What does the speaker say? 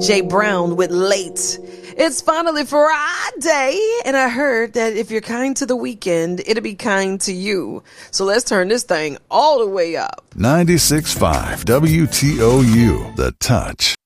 Jay Brown with Late. It's finally Friday, and I heard that if you're kind to the weekend, it'll be kind to you. So let's turn this thing all the way up. 96.5 WTOU, The Touch.